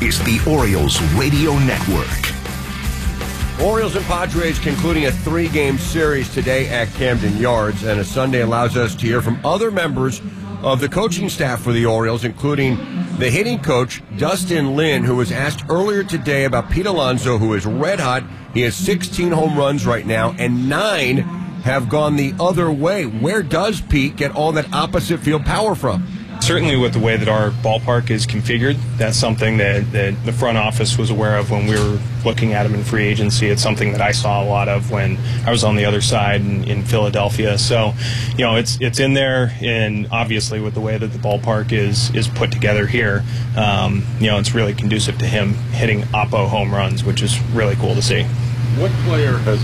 is the Orioles Radio Network. Orioles and Padres concluding a 3-game series today at Camden Yards, and a Sunday allows us to hear from other members of the coaching staff for the Orioles, including the hitting coach, Dustin Lin, who was asked earlier today about Pete Alonso, who is red hot. He has 16 home runs right now, and 9 have gone the other way. Where does Pete get all that opposite field power from? Certainly with the way that our ballpark is configured, that's something that the front office was aware of when we were looking at him in free agency. It's something that I saw a lot of when I was on the other side in Philadelphia. So, it's in there, and obviously with the way that the ballpark is put together here, it's really conducive to him hitting oppo home runs, which is really cool to see. What player has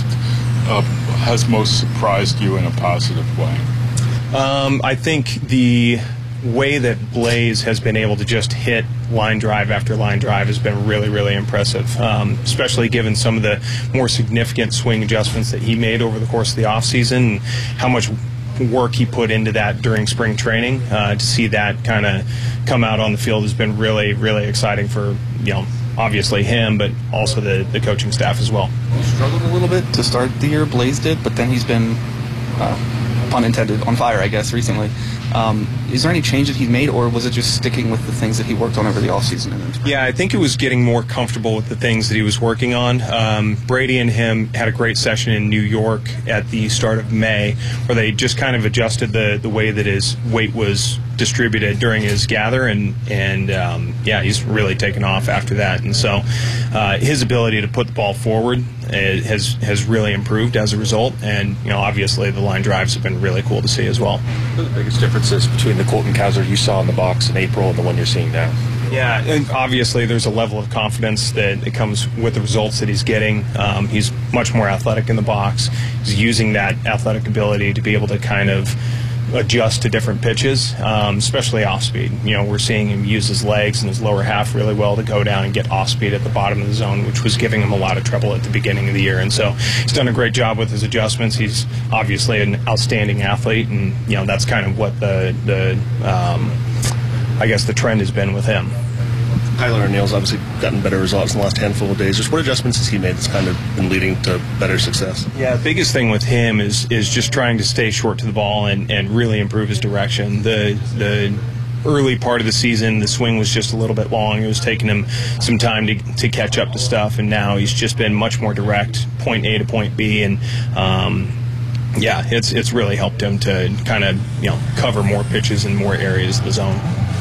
most surprised you in a positive way? I think the way that Blaze has been able to just hit line drive after line drive has been really, really impressive, especially given some of the more significant swing adjustments that he made over the course of the offseason and how much work he put into that during spring training. To see that kind of come out on the field has been really, really exciting for, obviously him, but also the coaching staff as well. He struggled a little bit to start the year, Blaze did, but then he's been, pun intended, on fire, I guess, recently. Is there any change that he's made, or was it just sticking with the things that he worked on over the offseason? Yeah, I think it was getting more comfortable with the things that he was working on. Brady and him had a great session in New York at the start of May, where they just kind of adjusted the way that his weight was distributed during his gather, and he's really taken off after that. And so his ability to put the ball forward has really improved as a result, and obviously the line drives have been really cool to see as well. What are the biggest differences between the Colton Cowser you saw in the box in April and the one you're seeing now? Yeah, and obviously there's a level of confidence that it comes with the results that he's getting. He's much more athletic in the box. He's using that athletic ability to be able to kind of adjust to different pitches, especially off speed. We're seeing him use his legs and his lower half really well to go down and get off speed at the bottom of the zone, which was giving him a lot of trouble at the beginning of the year. And so he's done a great job with his adjustments. He's obviously an outstanding athlete, and that's kind of what the trend has been with him. Tyler O'Neill's obviously gotten better results in the last handful of days. Just what adjustments has he made that's kind of been leading to better success? Yeah, the biggest thing with him is just trying to stay short to the ball and really improve his direction. The early part of the season, the swing was just a little bit long. It was taking him some time to catch up to stuff, and now he's just been much more direct, point A to point B, and it's really helped him to kind of cover more pitches in more areas of the zone.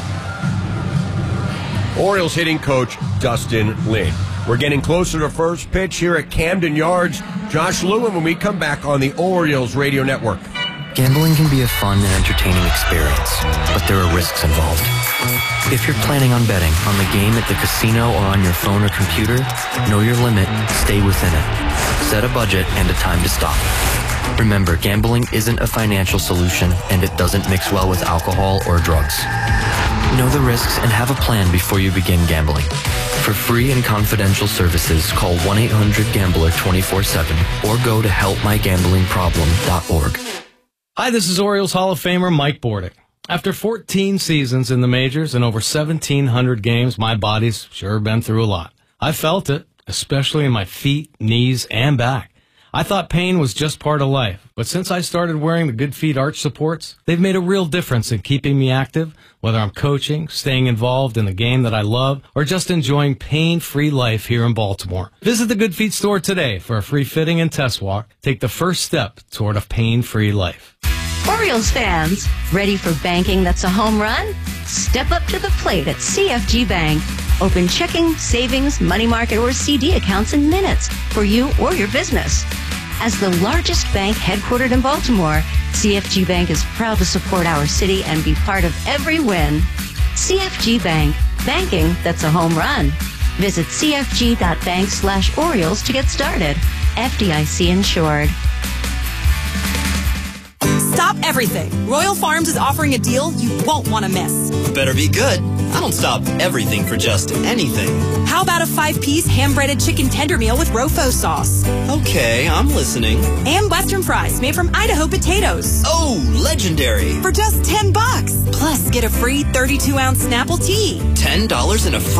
Orioles hitting coach Dustin Lin. We're getting closer to first pitch here at Camden Yards. Josh Lewin when we come back on the Orioles Radio Network. Gambling can be a fun and entertaining experience, but there are risks involved. If you're planning on betting on the game at the casino or on your phone or computer, know your limit, stay within it. Set a budget and a time to stop. Remember, gambling isn't a financial solution, and it doesn't mix well with alcohol or drugs. Know the risks and have a plan before you begin gambling. For free and confidential services, call 1-800-GAMBLER 24/7 or go to helpmygamblingproblem.org. Hi, this is Orioles Hall of Famer Mike Bordick. After 14 seasons in the majors and over 1,700 games, my body's sure been through a lot. I felt it, especially in my feet, knees, and back. I thought pain was just part of life, but since I started wearing the Good Feet arch supports, they've made a real difference in keeping me active, whether I'm coaching, staying involved in the game that I love, or just enjoying pain-free life here in Baltimore. Visit the Good Feet store today for a free fitting and test walk. Take the first step toward a pain-free life. Orioles fans, ready for banking that's a home run? Step up to the plate at CFG Bank. Open checking, savings, money market, or CD accounts in minutes for you or your business. As the largest bank headquartered in Baltimore, CFG Bank is proud to support our city and be part of every win. CFG Bank, banking that's a home run. Visit cfg.bank/Orioles to get started. FDIC insured. Stop everything. Royal Farms is offering a deal you won't want to miss. Better be good. I don't stop everything for just anything. How about a 5-piece hand-breaded chicken tender meal with Rofo sauce? Okay, I'm listening. And Western fries made from Idaho potatoes. Oh, legendary. For just $10. Plus, get a free 32-ounce Snapple tea. $10 and a free